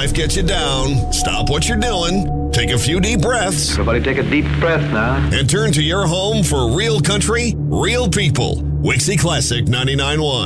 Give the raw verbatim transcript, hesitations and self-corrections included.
life gets you down, stop what you're doing, take a few deep breaths, Everybody take a deep breath now. and turn to your home for real country, real people. Wixie Classic ninety-nine point one.